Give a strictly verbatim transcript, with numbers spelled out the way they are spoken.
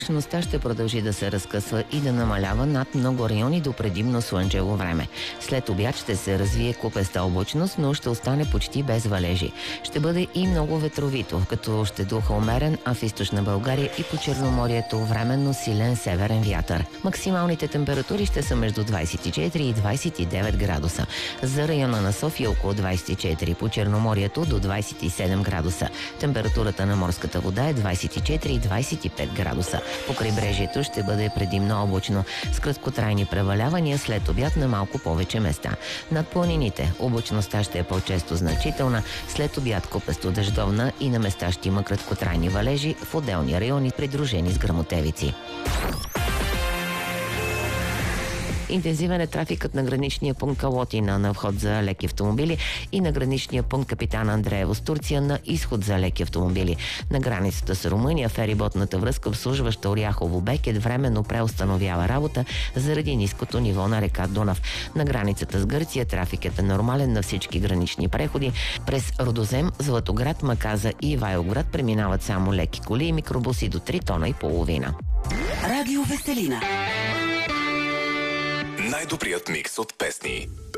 Облачността ще продължи да се разкъсва и да намалява над много райони до предимно слънчево време. След обяд ще се развие купеста облачност, но ще остане почти без валежи. Ще бъде и много ветровито, като ще духа умерен, а в източна България и по Черноморието временно силен северен вятър. Максималните температури ще са между двадесет и четири и двадесет и девет градуса. За района на София около двадесет и четири, по Черноморието до двадесет и седем градуса. Температурата на морската вода е двадесет и четири и двадесет и пет градуса. По крайбрежието ще бъде предимно облачно, с краткотрайни превалявания след обяд на малко повече места. Над планините облачността ще е по-често значителна, след обяд купесто дъждовна и на места ще има краткотрайни валежи в отделни райони, придружени с гръмотевици. Интензивен е трафикът на граничния пункт Калотина на вход за леки автомобили и на граничния пункт Капитан Андреево с Турция на изход за леки автомобили. На границата с Румъния фериботната връзка, обслужваща Оряхово Бекет, временно преустановява работа заради ниското ниво на река Дунав. На границата с Гърция трафикът е нормален на всички гранични преходи. През Родозем, Златоград, Маказа и Ивайловград преминават само леки коли и микробуси до три тона и половина. Радио Веселина. Най-добрият микс от песни.